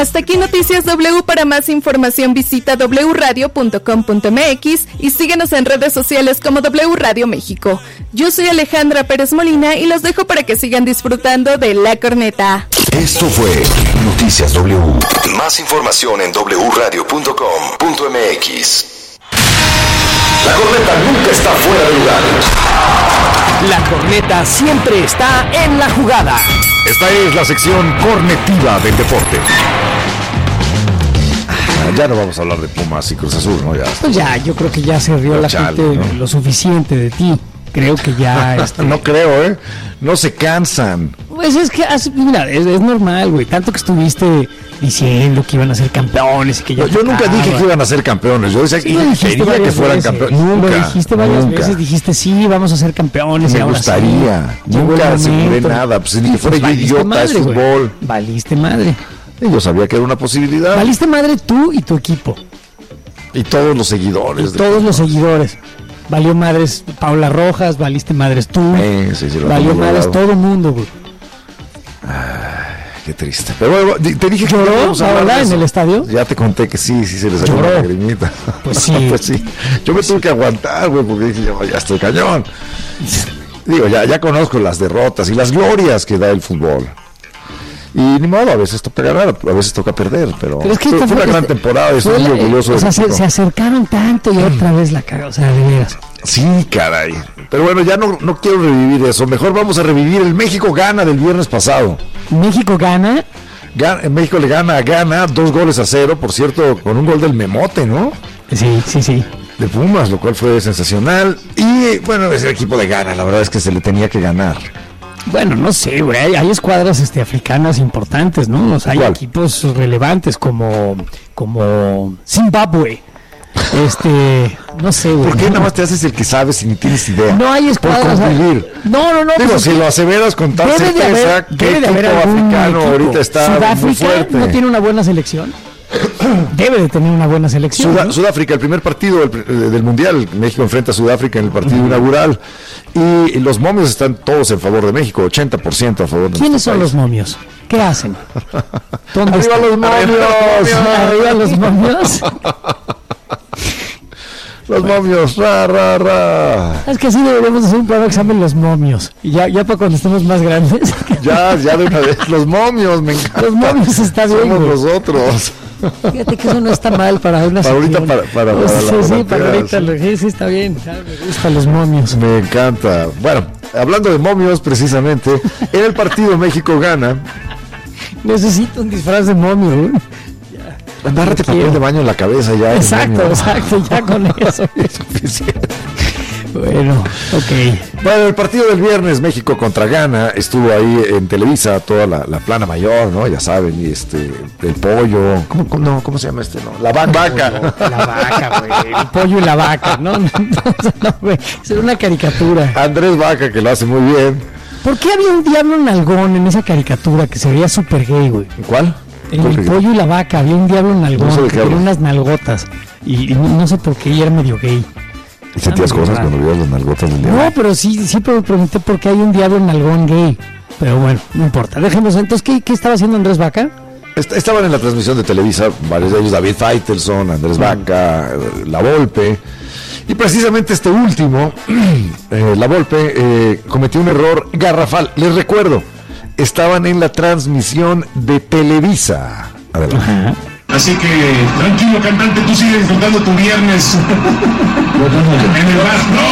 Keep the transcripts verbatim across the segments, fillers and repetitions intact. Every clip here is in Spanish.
Hasta aquí Noticias W. Para más información visita doble u radio punto com punto m x y síguenos en redes sociales como W Radio México. Yo soy Alejandra Pérez Molina y los dejo para que sigan disfrutando de La Corneta. Esto fue Noticias W. Más información en doble u radio punto com punto m x. La Corneta nunca está fuera de lugar. La Corneta siempre está en la jugada. Esta es la sección cornetiva del deporte. Ya no vamos a hablar de Pumas y Cruz Azul, ¿no? Ya, pues ya, yo creo que ya se rió la chale, gente, ¿no? Lo suficiente de ti. Creo que ya... Este... no creo, ¿eh? No se cansan. Pues es que, mira, es, es normal, güey. Tanto que estuviste diciendo que iban a ser campeones y que ya... Yo, yo nunca dije que iban a ser campeones. Yo decía sí, que quería que fueran veces. campeones. Nunca. Lo dijiste varias nunca. veces. Dijiste, sí, vamos a ser campeones. Me y ahora gustaría. Sí. Nunca aseguré nada. Pues ni que fuera pues yo idiota, madre, es fútbol. Güey. Valiste madre. Y yo sabía que era una posibilidad. Valiste madre tú y tu equipo. Y todos los seguidores. Y todos los seguidores. Valió madres Paula Rojas, valiste madres tú. Eh, sí, sí, valió madres todo el mundo, güey. Ay, qué triste. Pero bueno, te dije que ¿lloró Paola en el estadio? Ya te conté que sí, sí se les sacó una lagrimita. Pues sí. pues sí. Yo me pues tuve sí. que aguantar, güey, porque dije, ya, ya estoy cañón. Digo, ya, ya conozco las derrotas y las glorias que da el fútbol. Y ni modo, a veces toca ganar, a veces toca perder, pero, pero es que fue, fue una gran temporada, estoy muy orgulloso. O sea, se, se acercaron tanto y otra vez la cagó, o sea, de veras. Sí, caray. Pero bueno, ya no, no quiero revivir eso, mejor vamos a revivir el México gana del viernes pasado. ¿México gana? Gana México le gana a Ghana, dos goles a cero, por cierto, con un gol del Memote, ¿no? Sí, sí, sí. De Pumas, lo cual fue sensacional. Y bueno, es el equipo de Ghana, la verdad es que se le tenía que ganar. Bueno, no sé, güey, hay, hay escuadras este, africanas importantes, ¿no? O sea, hay ¿cuál? Equipos relevantes como, como Zimbabue. Este, no sé, güey. ¿Por qué no, nada más te haces el que sabes y ni tienes idea? No hay escuadras. Por convivir. No, no, no. Digo, pues, si lo aseveras con tal certeza, que el equipo africano equipo. ahorita está Sudáfrica muy fuerte. ¿No tiene una buena selección? Debe de tener una buena selección. Sudá- ¿no? Sudáfrica, el primer partido del, del Mundial, México enfrenta a Sudáfrica en el partido uh-huh. inaugural y los momios están todos en favor de México, ochenta por ciento a favor de ¿Quiénes son país? los momios? ¿Qué hacen? ¿Dónde ¡Arriba están? los momios! ¡Arriba los momios! Los momios, ra, ra, ra. Es que así deberíamos hacer un programa que se llame Los Momios. Y ya, ya para cuando estemos más grandes. Ya, ya de una vez. Los momios, me encanta. Los momios está bien. Somos nosotros. Fíjate que eso no está mal para una para ahorita, para, para, para sí, la sí, para ahorita, sí, sí, está bien. Me gustan los momios. Me encanta. Bueno, hablando de momios, precisamente, en el partido México-Gana. Necesito un disfraz de momio, ¿eh? Agárrate papel de baño en la cabeza ya. Exacto, exacto, ya con eso es suficiente. Bueno, ok. Bueno, el partido del viernes, México contra Ghana, estuvo ahí en Televisa, toda la, la plana mayor, ¿no? Ya saben, y este, el pollo, ¿cómo, cómo, no, ¿cómo se llama este? No? La vaca. vaca. La vaca, güey, el pollo y la vaca, ¿no? No, no, güey, es una caricatura. Andrés Vaca, que lo hace muy bien. ¿Por qué había un diablo nalgón en esa caricatura que se veía súper gay, güey? ¿Cuál? En el pollo y la vaca, había un diablo nalgón, no sé que tenía unas nalgotas, y, y no, no sé por qué, y era medio gay. ¿Y sentías ah, cosas raro. cuando veías las nalgotas del diablo? No, pero sí, siempre me pregunté por qué hay un diablo nalgón gay. Pero bueno, no importa. Dejemos, entonces, ¿qué, qué estaba haciendo Andrés Vaca? Est- estaban en la transmisión de Televisa, varios de ellos, David Faitelson, Andrés Vaca, mm. La Volpe. Y precisamente este último, eh, La Volpe, eh, cometió un error garrafal. Les recuerdo, estaban en la transmisión de Televisa. Adelante. Ajá. Así que, tranquilo, cantante, tú sigues disfrutando tu viernes en el bar. ¡No!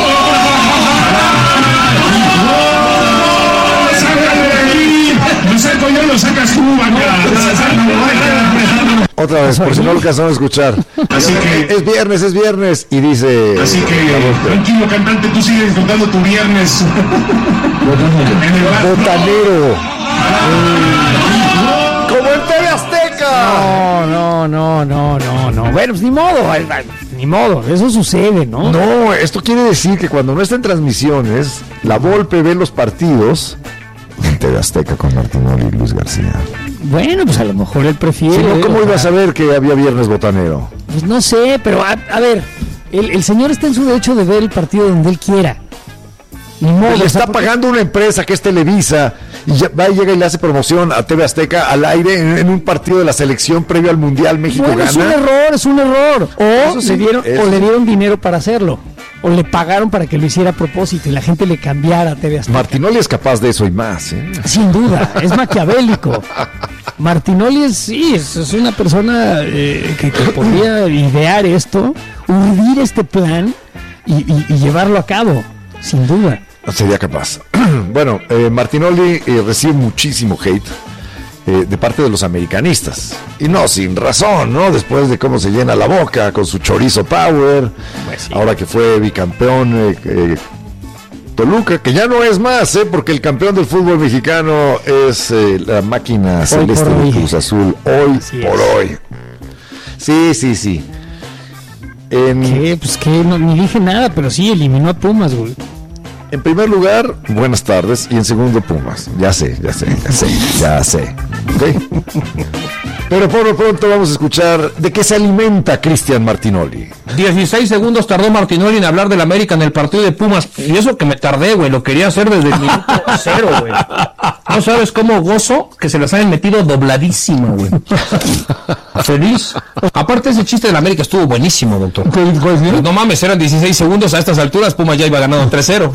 ¡No! ¡Sácalo de aquí! ¡Lo saco yo, lo sacas tú, vaca! Otra vez, por si no lo alcanzaron a escuchar. Así que... Es viernes, es viernes, y dice... Así que, tranquilo, cantante, tú sigues disfrutando tu viernes en el bar. Botanero. ¡Como en T V Azteca! No, no, no, no, no, no. Bueno, pues ni modo, ni modo, eso sucede, ¿no? No, esto quiere decir que cuando no está en transmisiones, La Volpe ve los partidos en T V Azteca con Martinoli y Luis García. Bueno, pues a lo mejor él prefiere. Si no, ¿cómo iba a saber que había viernes botanero? Pues no sé, pero a, a ver, el, el señor está en su derecho de ver el partido donde él quiera. Ni modo, le está pagando una empresa que es Televisa y ya va y llega y le hace promoción a T V Azteca al aire en, en un partido de la selección previo al Mundial. México bueno, gana. Es un error, es un error. O, sí, le dieron, eso. o le dieron dinero para hacerlo. O le pagaron para que lo hiciera a propósito y la gente le cambiara a T V Azteca. Martinoli es capaz de eso y más, ¿eh? Sin duda, es maquiavélico. Martinoli es, sí, es, es una persona eh, que, que podría idear esto, urdir este plan y, y, y llevarlo a cabo, sin duda. Sería capaz. Bueno, eh, Martinoli eh, recibe muchísimo hate eh, de parte de los americanistas. Y no sin razón, ¿no? Después de cómo se llena la boca con su chorizo power. Pues sí. Ahora que fue bicampeón eh, eh, Toluca, que ya no es más, ¿eh? Porque el campeón del fútbol mexicano es eh, la máquina celeste de Cruz Azul. Hoy Así por es. hoy. Sí, sí, sí. En, ¿Qué? Pues que no, ni dije nada, pero sí eliminó a Pumas, güey. En primer lugar, buenas tardes. Y en segundo, Pumas. Ya sé, ya sé, ya sé, ya sé. ¿Ok? Pero por lo pronto vamos a escuchar de qué se alimenta Cristian Martinoli. dieciséis segundos tardó Martinoli en hablar del América en el partido de Pumas. Y eso que me tardé, güey. Lo quería hacer desde el minuto cero, güey. No sabes cómo gozo que se las hayan metido dobladísima, güey. Feliz. Aparte, ese chiste del América estuvo buenísimo, doctor. Pues no mames, eran dieciséis segundos a estas alturas. Pumas ya iba ganando tres cero.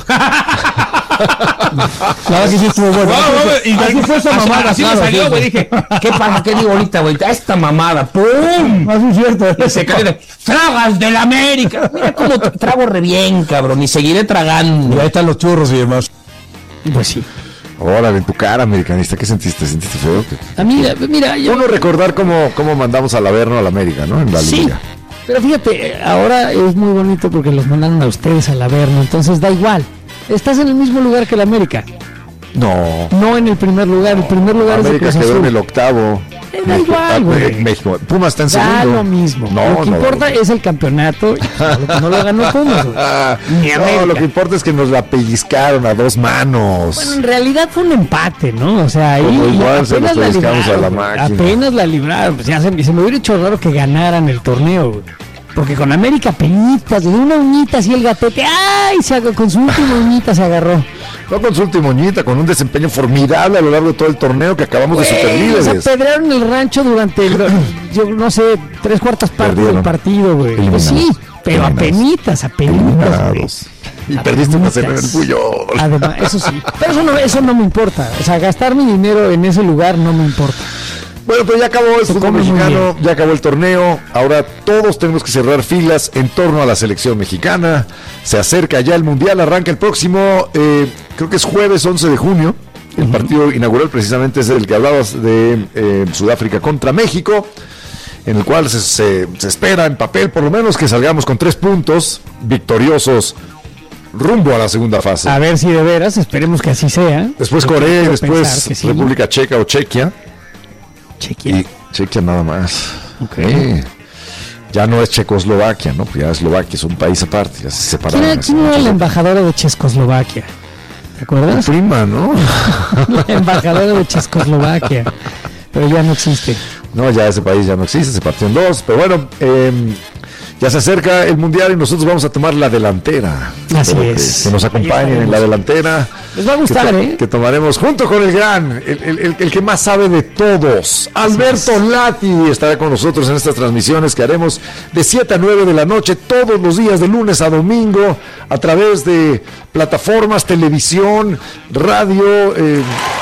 Claro que sí estuvo bueno. No, no, y Así fue esa así- mamada, Así me claro, salió, sí. güey. Dije, ¿qué pasa? ¿Qué digo ahorita, güey? A esta mamada. ¡Pum! Así es cierto. Y se cae de, ¡tragas del América! Mira cómo tra- trago re bien, cabrón. Y seguiré tragando. Y ahí están los churros y demás. Pues sí. Órale, en tu cara, americanista, ¿qué sentiste? ¿Sentiste feo? ¿Qué? A mí, mira, yo... Uno recordar cómo, cómo mandamos al Averno a la América, ¿no? En la Sí, liga. pero fíjate, ahora es muy bonito porque los mandaron a ustedes al Averno, entonces da igual. Estás en el mismo lugar que el América, No. no en el primer lugar. El primer lugar América es de Cruz quedó en Azul. el octavo. Eh, da México, igual, ah, güey. México. Pumas está en Da segundo. lo mismo. No, lo que no, importa no. es el campeonato. Y no, no lo ganó Pumas, güey. Ah, Ni no, América. lo que importa es que nos la pellizcaron a dos manos. Bueno, en realidad fue un empate, ¿no? O sea, ahí Como igual se apenas los la pellizcamos libraron. a la güey. máquina. Apenas la libraron. Pues ya se, se me hubiera hecho raro que ganaran el torneo, güey. Porque con América penitas, le dio una uñita así el gatete. ¡Ay! Se agarró, con su última uñita se agarró. No con su última uñita, con un desempeño formidable a lo largo de todo el torneo que acabamos de Güey, superlíderes. nos apedrearon el rancho durante, el- yo no sé, tres cuartas partes Perdieron. del partido, güey. Pues Eliminados. sí, pero Eliminados. apenitas, apenitas, güey. Eliminados. Y perdiste una cena en el Puyol. Además, eso sí. Pero eso no, eso no me importa. O sea, gastar mi dinero en ese lugar no me importa. Bueno, pero ya acabó el Se fútbol come muy mexicano, ya acabó el torneo. Ahora todos tenemos que cerrar filas en torno a la selección mexicana. Se acerca ya el Mundial, arranca el próximo, eh, creo que es jueves once de junio. El partido inaugural precisamente es el que hablabas de eh, Sudáfrica contra México, en el cual se, se, se espera en papel por lo menos que salgamos con tres puntos victoriosos rumbo a la segunda fase. A ver si de veras, esperemos que así sea. Después Yo Corea y quiero después pensar que sí. República Checa o Chequia. Chequia. Y Chequia nada más. Ok. Eh, ya no es Checoslovaquia, ¿no? Pues ya Eslovaquia es un país aparte, ya se separaron. ¿Quién, era- hace quién era mucho la tiempo. embajadora de Checoslovaquia? ¿Te Tu acuerdas? prima, ¿no? La embajadora de Checoslovaquia. Pero ya no existe. No, ya ese país ya no existe, se partió en dos. Pero bueno, eh, ya se acerca el Mundial y nosotros vamos a tomar la delantera. Así Espero es. Que, que nos acompañen en la delantera. Les va a gustar, que, to- ¿eh? que tomaremos junto con el gran, el, el- el- el que más sabe de todos, Alberto Lati, estará con nosotros en estas transmisiones que haremos de siete a nueve de la noche todos los días de lunes a domingo a través de plataformas, televisión, radio, eh,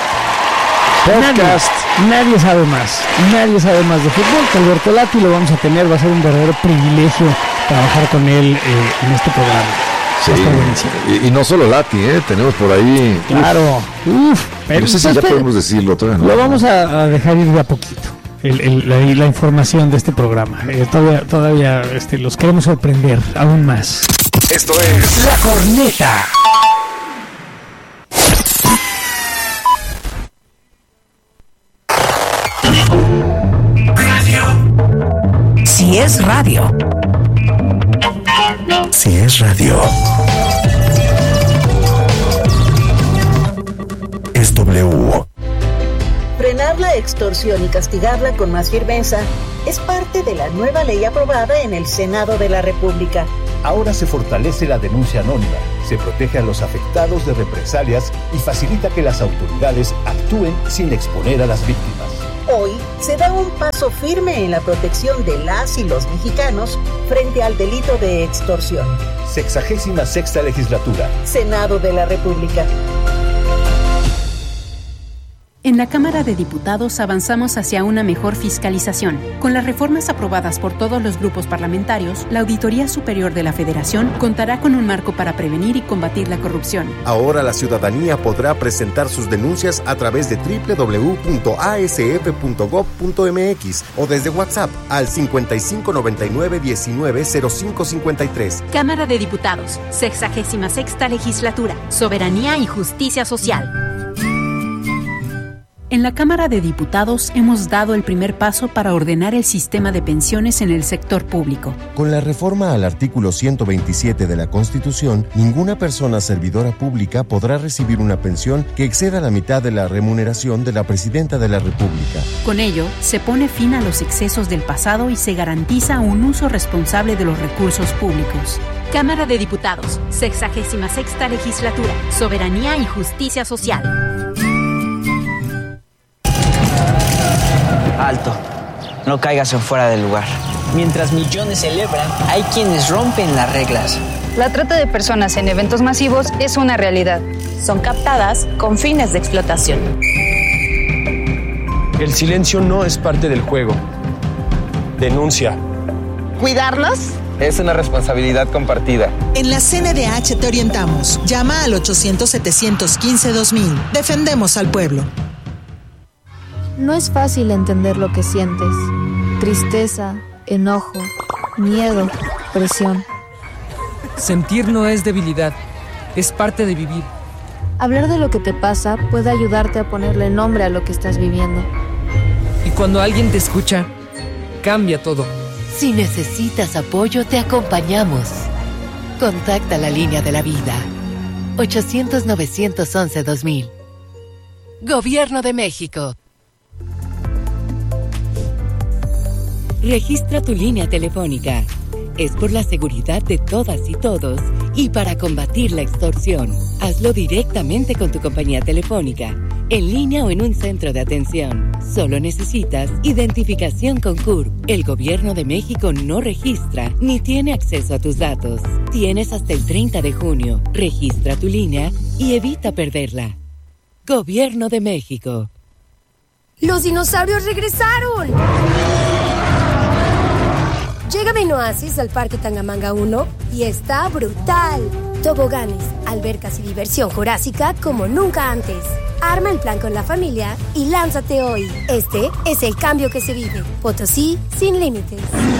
podcast. Nadie, nadie sabe más. Nadie sabe más de fútbol que Alberto Lati. Lo vamos a tener. Va a ser un verdadero privilegio trabajar con él eh, en este programa. Sí, Va a estar buenísimo. y, y no solo Lati, ¿eh? Tenemos por ahí. Claro. Uf. Uf, no sé si ya espera, podemos decirlo. Todavía no. Lo vamos a, a dejar ir de a poquito. El, el- la, la información de este programa. Eh, todavía todavía este, los queremos sorprender aún más. Esto es La Corneta. Si es radio, Si es radio. Es W. Frenar la extorsión y castigarla con más firmeza es parte de la nueva ley aprobada en el Senado de la República. Ahora se fortalece la denuncia anónima, Se protege a los afectados de represalias y facilita que las autoridades actúen sin exponer a las víctimas. Hoy se da un paso firme en la protección de las y los mexicanos frente al delito de extorsión. Sexagésima sexta legislatura. Senado de la República. En la Cámara de Diputados avanzamos hacia una mejor fiscalización. Con las reformas aprobadas por todos los grupos parlamentarios, la Auditoría Superior de la Federación contará con un marco para prevenir y combatir la corrupción. Ahora la ciudadanía podrá presentar sus denuncias a través de doble u doble u doble u punto a s f punto gob punto m x o desde WhatsApp al cincuenta y cinco noventa y nueve diecinueve cero cinco cincuenta y tres. Cámara de Diputados, sexagésima sexta legislatura, soberanía y justicia social. En la Cámara de Diputados hemos dado el primer paso para ordenar el sistema de pensiones en el sector público. Con la reforma al artículo ciento veintisiete de la Constitución, ninguna persona servidora pública podrá recibir una pensión que exceda la mitad de la remuneración de la Presidenta de la República. Con ello, se pone fin a los excesos del pasado y se garantiza un uso responsable de los recursos públicos. Cámara de Diputados, sexagésima sexta legislatura, soberanía y justicia social. Alto, no caigas en fuera del lugar. Mientras millones celebran, hay quienes rompen las reglas. La trata de personas en eventos masivos es una realidad. Son captadas con fines de explotación. El silencio no es parte del juego. Denuncia. ¿Cuidarlos? Es una responsabilidad compartida. En la C N D H te orientamos. Llama al ochocientos setecientos quince dos mil. Defendemos al pueblo. No es fácil entender lo que sientes. Tristeza, enojo, miedo, presión. Sentir no es debilidad, es parte de vivir. Hablar de lo que te pasa puede ayudarte a ponerle nombre a lo que estás viviendo. Y cuando alguien te escucha, cambia todo. Si necesitas apoyo, te acompañamos. Contacta la línea de la vida. ochocientos novecientos once dos mil. Gobierno de México. Registra tu línea telefónica. Es por la seguridad de todas y todos y para combatir la extorsión. Hazlo directamente con tu compañía telefónica, en línea o en un centro de atención. Solo necesitas identificación con C U R P. El Gobierno de México no registra ni tiene acceso a tus datos. Tienes hasta el treinta de junio. Registra tu línea y evita perderla. Gobierno de México. ¡Los dinosaurios regresaron! Llega Benoasis al Parque Tangamanga uno y está brutal. Toboganes, albercas y diversión jurásica como nunca antes. Arma el plan con la familia y lánzate hoy. Este es el cambio que se vive. Potosí sin límites.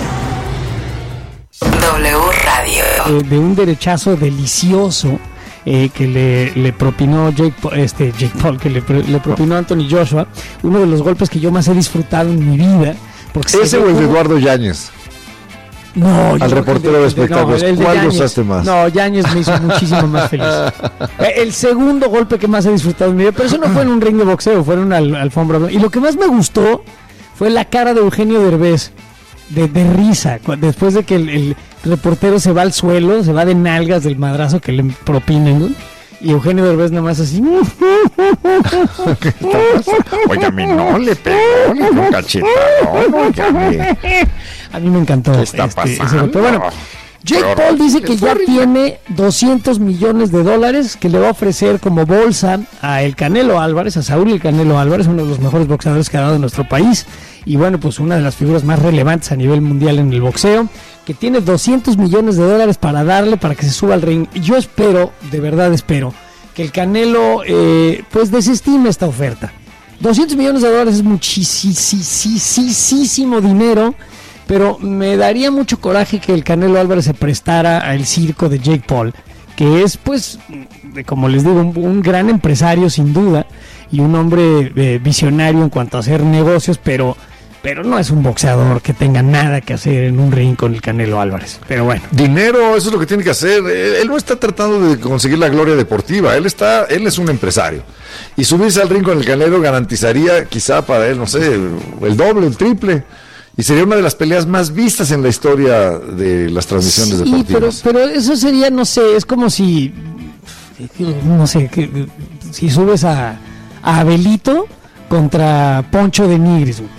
W Radio. Eh, de un derechazo delicioso eh, que le, le propinó Jake, este, Jake Paul, que le, le propinó Anthony Joshua. Uno de los golpes que yo más he disfrutado en mi vida. Ese o el de Eduardo Yáñez. No, al reportero de, de espectáculos, no, de ¿cuál gozaste más? No, Yáñez me hizo muchísimo más feliz. El segundo golpe que más he disfrutado en mi vida, pero eso no fue en un ring de boxeo, fue en una al, alfombra. Y lo que más me gustó fue la cara de Eugenio Derbez, de, de risa, después de que el, el reportero se va al suelo, se va de nalgas del madrazo que le propinan, ¿no? Y Eugenio Derbez nada más así. ¿Qué está pasando? Oye, a mí no le pegó, le dio cachetadón, óigame. A mí me encantó. ¿Qué está este, pasando? Pero bueno, Jake Pero, Paul dice que ya tiene doscientos millones de dólares que le va a ofrecer como bolsa a el Canelo Álvarez, a Saúl el Canelo Álvarez, uno de los mejores boxeadores que ha dado en nuestro país. Y bueno, pues una de las figuras más relevantes a nivel mundial en el boxeo, que tiene doscientos millones de dólares para darle para que se suba al ring. Yo espero, de verdad espero, que el Canelo eh, pues desestime esta oferta. doscientos millones de dólares es muchísimo dinero, pero me daría mucho coraje que el Canelo Álvarez se prestara al circo de Jake Paul, que es pues, como les digo, un, un gran empresario sin duda, y un hombre eh, visionario en cuanto a hacer negocios, pero... Pero no es un boxeador que tenga nada que hacer en un ring con el Canelo Álvarez. Pero bueno. Dinero, eso es lo que tiene que hacer. Él, él no está tratando de conseguir la gloria deportiva. Él está, él es un empresario. Y subirse al ring con el Canelo garantizaría quizá para él, no sé, el doble, el triple. Y sería una de las peleas más vistas en la historia de las transmisiones sí, deportivas. Pero, pero eso sería, no sé, es como si no sé, que, si subes a, a Abelito contra Poncho de Nigris, güey.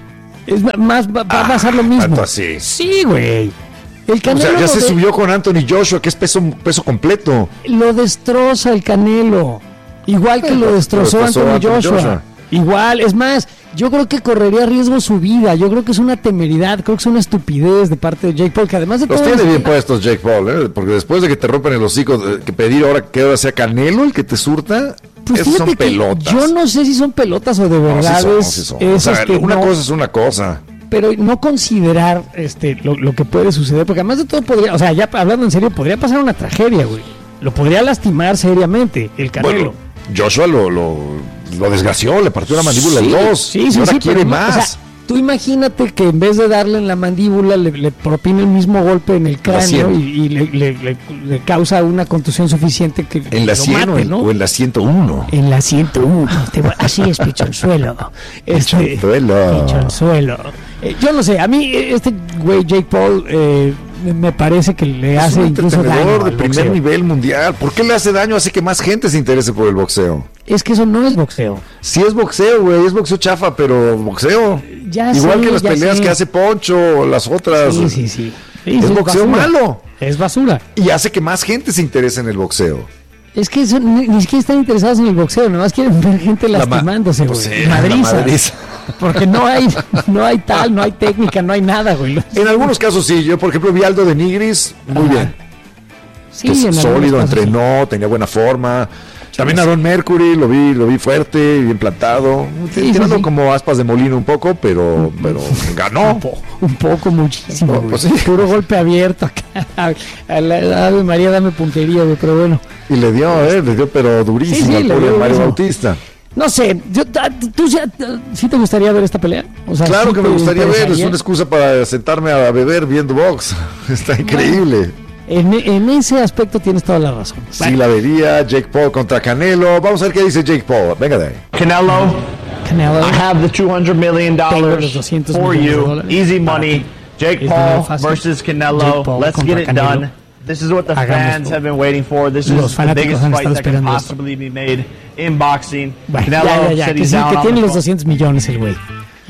Es más, va, ah, va a ser lo mismo. Tanto así. Sí, güey. El Canelo, o sea, ya se de... subió con Anthony Joshua, que es peso, peso completo. Lo destroza el Canelo. Igual que lo destrozó, lo destrozó Anthony, Anthony Joshua. Joshua. Igual, es más, yo creo que correría riesgo su vida. Yo creo que es una temeridad, creo que es una estupidez de parte de Jake Paul, que además de Los todo tiene es... bien puestos Jake Paul, ¿eh? Porque después de que te rompen el hocico, que pedir ahora que ahora sea Canelo el que te surta, pues esos son pelotas. Yo no sé si son pelotas o de verdad no, es, sí son, sí son. O sea, que una no, cosa es una cosa. Pero no considerar este lo, lo que puede suceder, porque además de todo podría, o sea, ya hablando en serio, podría pasar una tragedia, güey. Lo podría lastimar seriamente el Canelo. Bueno, Joshua lo, lo, lo desgració, le partió la mandíbula en sí, dos. Sí, sí, y ahora sí, quiere pero, más. O sea, tú imagínate que en vez de darle en la mandíbula le, le propina el mismo golpe en el cráneo y, y le, le, le, le causa una contusión suficiente que en la lo cien mate, o, ¿no? o en la ciento uno. En la ciento uno. Así es, pichonzuelo. Este, pichonzuelo. Pichonzuelo. Eh, yo no sé, a mí este güey Jake Paul eh, me parece que le es hace un incluso daño de primer boxeo. nivel mundial. ¿Por qué le hace daño? Hace que más gente se interese por el boxeo. Es que eso no es boxeo. Sí es boxeo, güey, es boxeo chafa, pero boxeo. Ya Igual sé, que las ya peleas sé. que hace Poncho o las otras. Sí, sí, sí. sí es sí, boxeo basura. malo. Es basura. Y hace que más gente se interese en el boxeo. Es que eso, ni, ni siquiera están interesados en el boxeo, nomás quieren ver gente lastimándose, güey. Pues sí, madrizas. madriza. Porque no hay, no hay tal, no hay técnica, no hay nada, güey. En algunos casos sí, yo por ejemplo vi a Aldo de Nigris, muy Ajá. bien. Sí, que en sólido, casos, entrenó, sí. tenía buena forma. También Aaron Mercury, lo vi, lo vi fuerte, bien plantado, sí, tirando sí, sí. como aspas de molino un poco, pero, pero ganó. Un, po, un poco, muchísimo. No, pues sí. Puro golpe abierto acá. A la Ave María, dame puntería, güey, pero bueno. Y le dio, eh, le dio, pero durísimo sí, sí, al pobre Mario Bautista. No sé, yo, ¿tú sí te gustaría ver esta pelea? O sea, claro ¿sí que me gustaría ver, es una excusa para sentarme a beber viendo box. Está increíble. En, en ese aspecto tienes toda la razón. Sí, vale. La vería. Jake Paul contra Canelo. Vamos a ver qué dice Jake Paul. Venga de ahí. Canelo, Canelo. I have the two hundred million dollars for you. Easy money. Jake Paul versus Canelo. Paul Let's get it Canelo. done. This is what the Hagamos fans have been waiting for. This is the biggest fight that can possibly be made in boxing. Bueno, Canelo ya, ya, ya, said que, he's sí, down que on tiene the los doscientos millones el güey.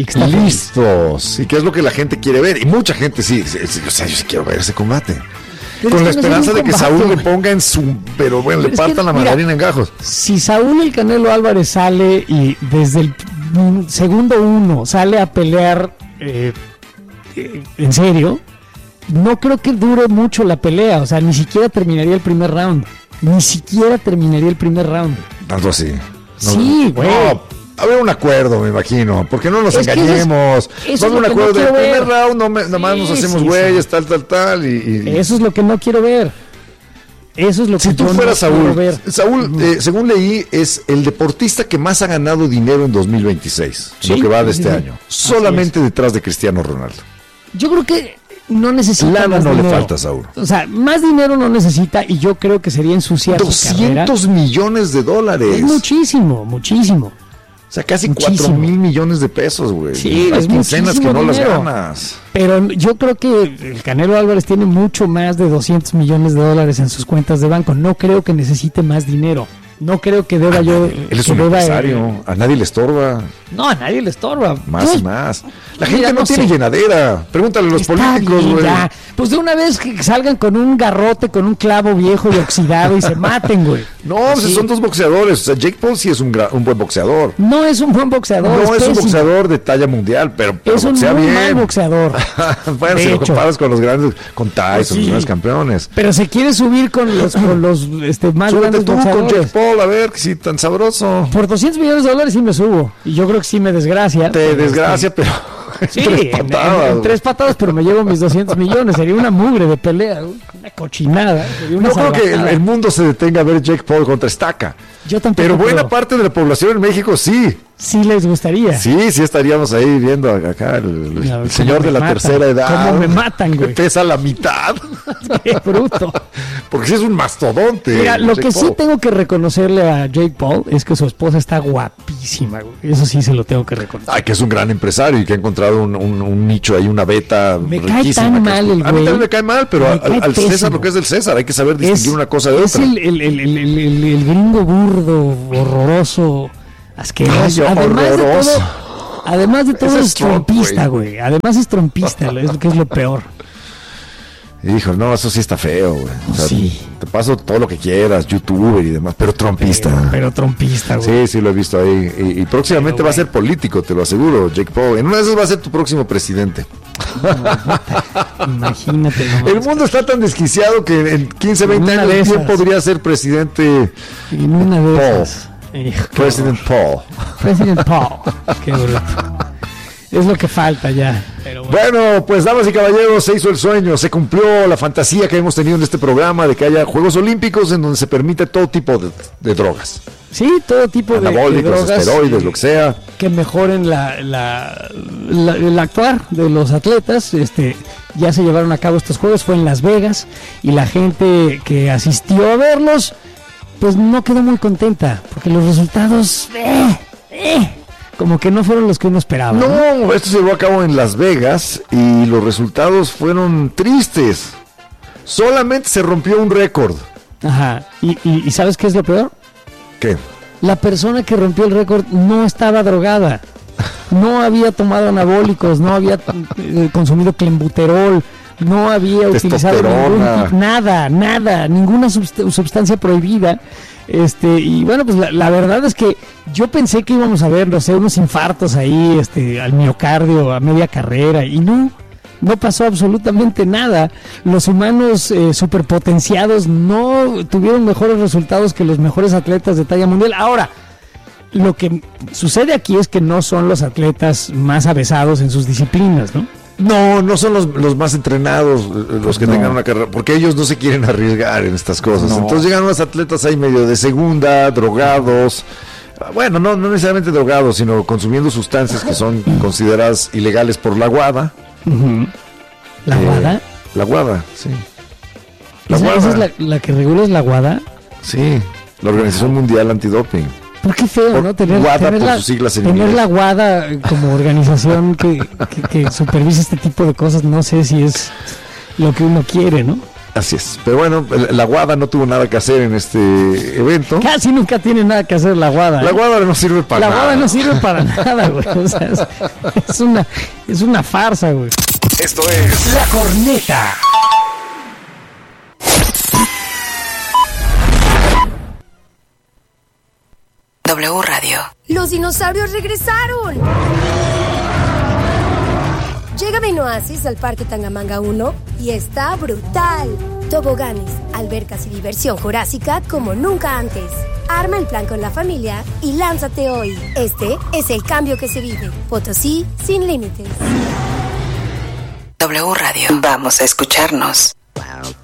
Listos. Y qué es lo que la gente quiere ver. Y mucha gente sí. sí, sí o sea, yo sí quiero ver ese combate. Pero con la esperanza de que combate, Saúl le ponga en su... Pero bueno, pero le partan que, la mandarina en gajos. Si Saúl el Canelo Álvarez sale y desde el segundo uno sale a pelear eh, eh, en serio, no creo que dure mucho la pelea. O sea, ni siquiera terminaría el primer round. Ni siquiera terminaría el primer round. Tanto así. No, sí, güey. No, haber un acuerdo, me imagino, porque no nos es engañemos. Eso es, eso no un acuerdo no del primer ver. round, no me, nada más sí, nos hacemos sí, güeyes, sí. tal, tal, tal. Y, y... Eso es lo que no quiero ver. Eso es lo que si tú yo fueras no Saúl, quiero ver. Saúl, eh, según leí, es el deportista que más ha ganado dinero en dos mil veintiséis, sí, lo que va de este sí, año. Solamente detrás de Cristiano Ronaldo. Yo creo que no necesita Lana más no dinero. le falta a Saúl. O sea, más dinero no necesita y yo creo que sería ensuciar doscientos su millones de dólares. Es muchísimo, muchísimo. O sea, casi cuatro mil millones de pesos, güey. Sí, las es quincenas que no dinero. las ganas. Pero yo creo que el Canelo Álvarez tiene mucho más de doscientos millones de dólares en sus cuentas de banco. No creo que necesite más dinero. No creo que deba a yo... Nadie, él es que un deba, empresario. A nadie le estorba. No, a nadie le estorba. Más yo, y más. La gente mira, no, no tiene sé. llenadera. Pregúntale a los Está políticos, güey. Pues de una vez que salgan con un garrote, con un clavo viejo y oxidado y se maten, güey. No, pues sí. son dos boxeadores. O sea, Jake Paul sí es un, gra- un buen boxeador. No es un buen boxeador. No es, es un pésimo. boxeador de talla mundial, pero, pero es un boxea muy bien. mal boxeador. Bueno, de si lo hecho. comparas con los grandes, con Tyson, Pues sí. los grandes campeones. Pero se quiere subir con los, con los este, más Súbete grandes tú con boxeadores. Jake Paul, a ver, si tan sabroso. Por doscientos millones de dólares sí me subo. Y yo creo que sí me desgracia. Te desgracia, este, pero... Sí, tres en, patadas. en, en tres patadas, pero me llevo mis doscientos millones. Sería una mugre de pelea, una cochinada. Sería una no creo que el, el mundo se detenga a ver Jake Paul contra Estaca. Yo tampoco. Pero buena creo. parte de la población en México sí. Sí les gustaría. Sí, sí estaríamos ahí viendo acá el, el, el señor de la matan? tercera edad. ¿Cómo me matan, güey? Pesa la mitad. Qué bruto. Porque sí es un mastodonte. Mira, lo Jake que Paul. sí tengo que reconocerle a Jake Paul es que su esposa está guapísima, güey. Eso sí se lo tengo que reconocer. Ay, que es un gran empresario y que ha encontrado un, un, un nicho ahí, una beta Me riquísima. cae tan que mal es- el A mí güey. también me cae mal, pero Me al, cae al César pésimo. lo que es del César, hay que saber distinguir Es- una cosa de es otra. el, el, el, el, el, el- el gringo burdo, horroroso, asqueroso. Ay, además horroroso. de todo, además de todo Ese es, es Trump, trompista, güey. Además es trompista, es lo que es lo peor. Hijo, no, eso sí está feo, güey. O sea, Sí. te paso todo lo que quieras, youtuber y demás, pero trompista. Pero, pero trompista, güey. Sí, sí, lo he visto ahí. Y, y próximamente Pero, va a ser político, te lo aseguro, Jake Paul. En una de esas va a ser tu próximo presidente. Imagínate. nomás. El mundo está tan desquiciado que en quince, veinte En una años de ¿quién esas. podría ser presidente? En una de Paul. esas. Hijo, qué President Paul. President Paul. Qué bruto. Es lo que falta ya. Pero bueno. Bueno, pues damas y caballeros, se hizo el sueño, se cumplió la fantasía que hemos tenido en este programa de que haya Juegos Olímpicos en donde se permite todo tipo de, de drogas. Sí, todo tipo de, de Anabólicos, drogas. esteroides, eh, lo que sea. Que mejoren la, la, la- el actuar de los atletas. Este, ya se llevaron a cabo estos juegos, fue en Las Vegas, y la gente que asistió a verlos, pues no quedó muy contenta, porque los resultados, eh, eh, como que no fueron los que uno esperaba. ¿no? No, esto se llevó a cabo en Las Vegas y los resultados fueron tristes. Solamente se rompió un récord. Ajá. ¿Y, y, y sabes qué es lo peor? ¿Qué? La persona que rompió el récord no estaba drogada, no había tomado anabólicos, no había eh, consumido clenbuterol, no había utilizado ningún Testosterona. tipo- nada, nada, ninguna subst- sustancia prohibida. Este, y bueno, pues la, la verdad es que yo pensé que íbamos a ver, no sé, unos infartos ahí, este, al miocardio a media carrera, y no, no pasó absolutamente nada. Los humanos eh, superpotenciados no tuvieron mejores resultados que los mejores atletas de talla mundial. Ahora, lo que sucede aquí es que no son los atletas más avesados en sus disciplinas, ¿no? No, no son los, los más entrenados eh, los que No. tengan una carrera, porque ellos no se quieren arriesgar en estas cosas. No. Entonces llegan unos atletas ahí medio de segunda, drogados. Bueno, no, no necesariamente drogados, sino consumiendo sustancias que son consideradas ilegales por la WADA. Ujú. ¿La Eh, WADA? La WADA, sí. La ¿Esa, esa WADA. es la, la que regula es la WADA? Sí, la Organización Mundial Antidoping. Pero qué feo, Por- ¿no? Tener, WADA tener por la, sus siglas en tener inglés. la WADA como organización que, que, que supervisa este tipo de cosas, no sé si es lo que uno quiere, ¿no? Así es. Pero bueno, el- la WADA no tuvo nada que hacer en este evento. Casi nunca tiene nada que hacer la WADA. La ¿eh? WADA no sirve para La nada. WADA no sirve para nada, güey. O sea, es, es una, es una farsa, güey. Esto es La Corneta. W Radio. ¡Los dinosaurios regresaron! Llega Benoasis al Parque Tangamanga uno y está brutal. Toboganes, albercas y diversión jurásica como nunca antes. Arma el plan con la familia y lánzate hoy. Este es el cambio que se vive. Potosí sin límites. W Radio. Vamos a escucharnos.